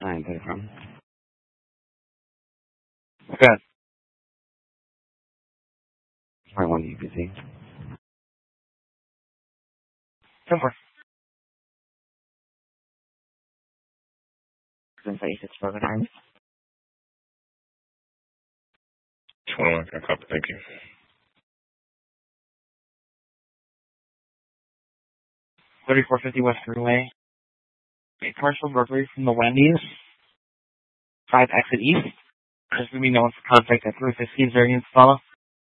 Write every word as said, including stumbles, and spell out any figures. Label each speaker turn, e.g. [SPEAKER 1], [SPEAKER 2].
[SPEAKER 1] nine thirty from. Good. Right one U P C. Ten four. thirty-six Broken Arms.
[SPEAKER 2] twenty-one, can I copy? Thank you.
[SPEAKER 1] thirty-four fifty West Freeway. A commercial burglary from the Wendy's. five exit east. There's going to be no one for contact at three fifteen variance follow.